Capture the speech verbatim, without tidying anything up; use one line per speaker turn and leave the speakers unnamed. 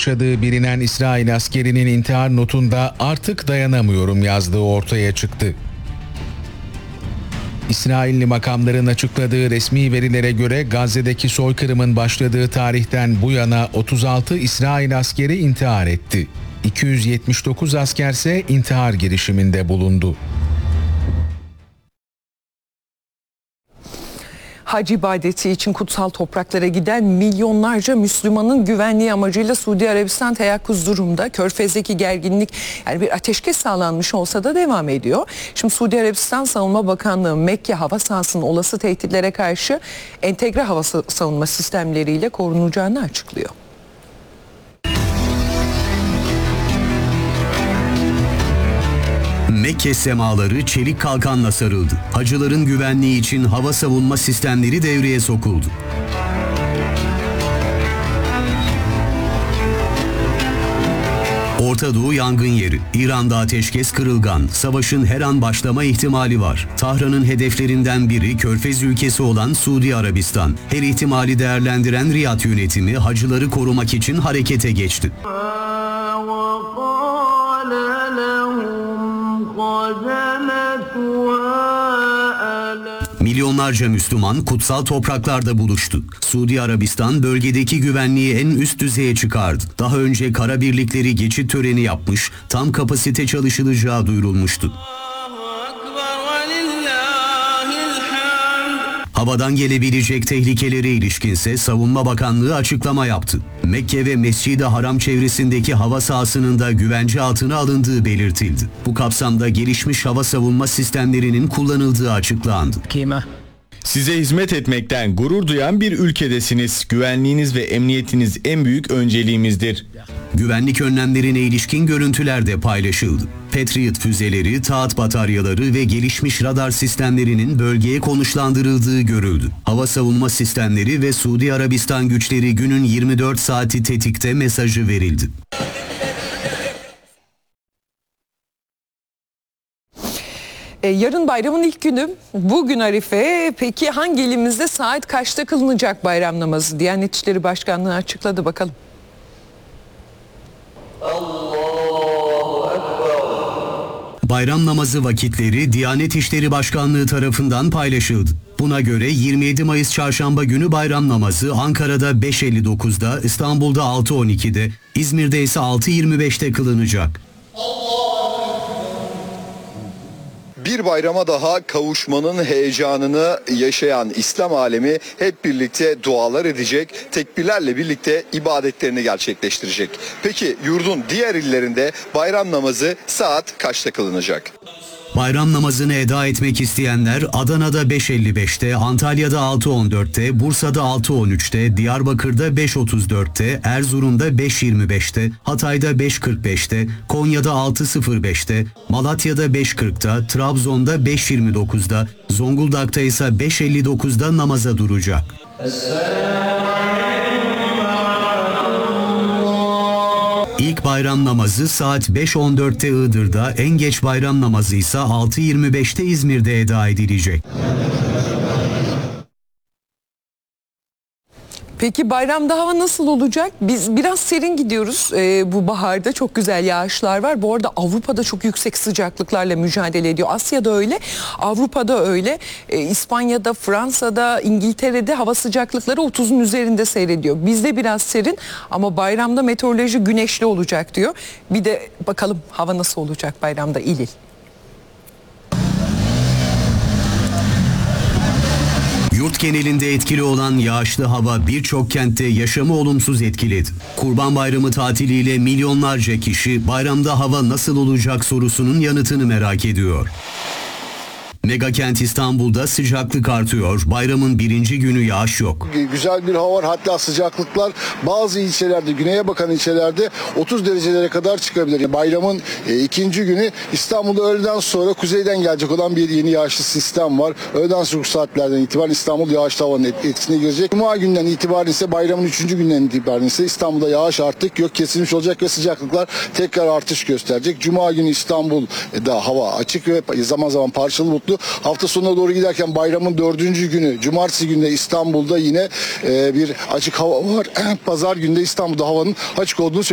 yaşadığı bilinen İsrail askerinin intihar notunda "Artık dayanamıyorum" yazdığı ortaya çıktı. İsrailli makamların açıkladığı resmi verilere göre Gazze'deki soykırımın başladığı tarihten bu yana otuz altı İsrail askeri intihar etti. iki yüz yetmiş dokuz askerse intihar girişiminde bulundu.
Hac ibadeti için kutsal topraklara giden milyonlarca Müslümanın güvenliği amacıyla Suudi Arabistan teyakkuz durumda. Körfez'deki gerginlik, yani bir ateşkes sağlanmış olsa da devam ediyor. Şimdi Suudi Arabistan Savunma Bakanlığı Mekke hava sahasının olası tehditlere karşı entegre hava savunma sistemleriyle korunacağını açıklıyor.
Mekke semaları çelik kalkanla sarıldı. Hacıların güvenliği için hava savunma sistemleri devreye sokuldu. Orta Doğu yangın yeri. İran'da ateşkes kırılgan. Savaşın her an başlama ihtimali var. Tahran'ın hedeflerinden biri Körfez ülkesi olan Suudi Arabistan. Her ihtimali değerlendiren Riyad yönetimi hacıları korumak için harekete geçti. Milyonlarca Müslüman kutsal topraklarda buluştu. Suudi Arabistan bölgedeki güvenliği en üst düzeye çıkardı. Daha önce kara birlikleri geçit töreni yapmış, tam kapasite çalışılacağı duyurulmuştu. Havadan gelebilecek tehlikelere ilişkinse Savunma Bakanlığı açıklama yaptı. Mekke ve Mescid-i Haram çevresindeki hava sahasının da güvence altına alındığı belirtildi. Bu kapsamda gelişmiş hava savunma sistemlerinin kullanıldığı açıklandı.
Size hizmet etmekten gurur duyan bir ülkedesiniz. Güvenliğiniz ve emniyetiniz en büyük önceliğimizdir.
Güvenlik önlemlerine ilişkin görüntüler de paylaşıldı. Patriot füzeleri, taat bataryaları ve gelişmiş radar sistemlerinin bölgeye konuşlandırıldığı görüldü. Hava savunma sistemleri ve Suudi Arabistan güçleri günün yirmi dört saati tetikte mesajı verildi.
Yarın bayramın ilk günü, bugün Arife. Peki hangi ilimizde saat kaçta kılınacak bayram namazı? Diyanet İşleri Başkanlığı açıkladı, bakalım.
Bayram namazı vakitleri Diyanet İşleri Başkanlığı tarafından paylaşıldı. Buna göre yirmi yedi Mayıs Çarşamba günü bayram namazı Ankara'da beş elli dokuzda, İstanbul'da altı on ikide, İzmir'de ise altı yirmi beşte kılınacak.
Bir bayrama daha kavuşmanın heyecanını yaşayan İslam alemi hep birlikte dualar edecek, tekbirlerle birlikte ibadetlerini gerçekleştirecek. Peki yurdun diğer illerinde bayram namazı saat kaçta kılınacak?
Bayram namazını eda etmek isteyenler Adana'da beş elli beşte, Antalya'da altı on dörtte, Bursa'da altı on üçte, Diyarbakır'da beş otuz dörtte, Erzurum'da beş yirmi beşte, Hatay'da beş kırk beşte, Konya'da altı sıfır beşte, Malatya'da beş kırkta, Trabzon'da beş yirmi dokuzda, Zonguldak'ta ise beş elli dokuzda namaza duracak. İlk bayram namazı saat beş on dörtte Iğdır'da, en geç bayram namazı ise altı yirmi beşte İzmir'de eda edilecek.
Peki bayramda hava nasıl olacak? Biz biraz serin gidiyoruz ee, bu baharda, çok güzel yağışlar var. Bu arada Avrupa'da çok yüksek sıcaklıklarla mücadele ediyor. Asya'da öyle, Avrupa'da öyle. Ee, İspanya'da, Fransa'da, İngiltere'de hava sıcaklıkları otuzun üzerinde seyrediyor. Bizde biraz serin ama bayramda meteoroloji güneşli olacak diyor. Bir de bakalım hava nasıl olacak bayramda il il.
Yurt genelinde etkili olan yağışlı hava birçok kentte yaşamı olumsuz etkiledi. Kurban Bayramı tatiliyle milyonlarca kişi bayramda hava nasıl olacak sorusunun yanıtını merak ediyor. Mega kent İstanbul'da sıcaklık artıyor. Bayramın birinci günü yağış yok.
Güzel bir hava var. Hatta sıcaklıklar bazı ilçelerde, güneye bakan ilçelerde otuz derecelere kadar çıkabilir. Bayramın e, ikinci günü İstanbul'da öğleden sonra kuzeyden gelecek olan bir yeni yağışlı sistem var. Öğleden sonra saatlerden itibaren İstanbul yağışlı havanın et, etkisine girecek. Cuma günden itibaren ise bayramın üçüncü günden itibaren ise İstanbul'da yağış artık gök kesilmiş olacak ve sıcaklıklar tekrar artış gösterecek. Cuma günü İstanbul'da hava açık ve zaman zaman parçalı bulutlu. Hafta sonuna doğru giderken bayramın dördüncü günü cumartesi günde İstanbul'da yine e, bir açık hava var. Pazar günde İstanbul'da havanın açık olduğunu söylüyor.